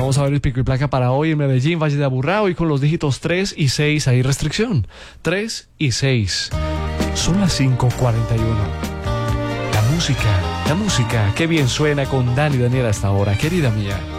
Vamos a ver el pico y placa para hoy en Medellín, Valle de Aburrá, hoy con los dígitos 3 y 6, hay restricción. 3 y 6. Son las 5:41. La música, qué bien suena con Dani y Daniela hasta ahora, querida mía.